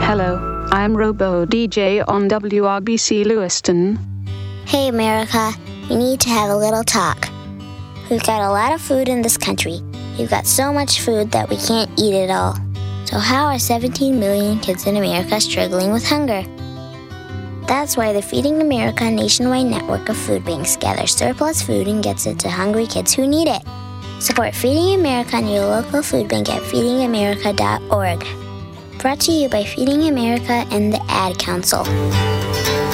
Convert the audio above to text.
Hello, I'm Robo DJ on WRBC Lewiston. Hey, America, we need to have a little talk. We've got a lot of food in this country. We've got so much food that we can't eat it all. So how are 17 million kids in America struggling with hunger? That's why the Feeding America nationwide network of food banks gathers surplus food and gets it to hungry kids who need it. Support Feeding America and your local food bank at feedingamerica.org. Brought to you by Feeding America and the Ad Council.